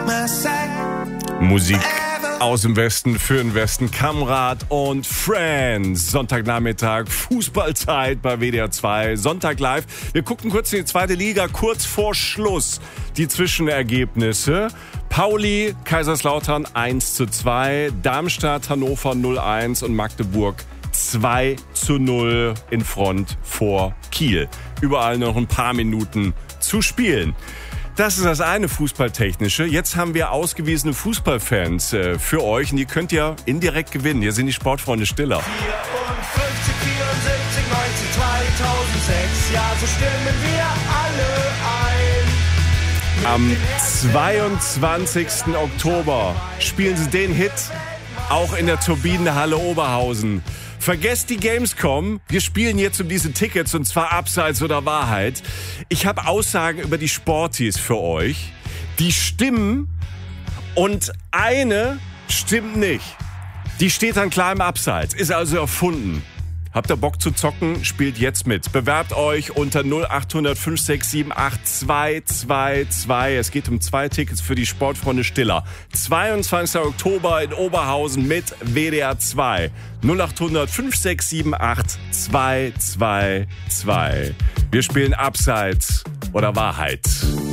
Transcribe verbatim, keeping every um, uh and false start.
Musik aus dem Westen für den Westen, Kamrat und Friends. Sonntagnachmittag, Fußballzeit bei W D R zwei, Sonntag live. Wir gucken kurz in die zweite Liga, kurz vor Schluss die Zwischenergebnisse. Pauli, Kaiserslautern eins zu zwei, Darmstadt, Hannover null eins und Magdeburg zwei zu null in Front vor Kiel. Überall noch ein paar Minuten zu spielen. Das ist das eine Fußballtechnische. Jetzt haben wir ausgewiesene Fußballfans äh, für euch und die könnt ihr indirekt gewinnen. Hier sind die Sportfreunde Stiller. vierundfünfzig, vierundsiebzig, neunzig, zweitausendsechs, ja, so stimmen wir alle ein. Am zweiundzwanzigsten Oktober spielen sie den Hit auch in der Turbinenhalle Oberhausen. Vergesst die Gamescom. Wir spielen jetzt um diese Tickets und zwar Abseits oder Wahrheit. Ich habe Aussagen über die Sporties für euch. Die stimmen und eine stimmt nicht. Die steht dann klar im Abseits, ist also erfunden. Habt ihr Bock zu zocken? Spielt jetzt mit. Bewerbt euch unter null acht null null fünf sechs sieben acht zwei zwei zwei. Es geht um zwei Tickets für die Sportfreunde Stiller. zweiundzwanzigsten Oktober in Oberhausen mit W D R zwei. null acht null null fünf sechs sieben acht zwei zwei zwei. Wir spielen Abseits oder Wahrheit.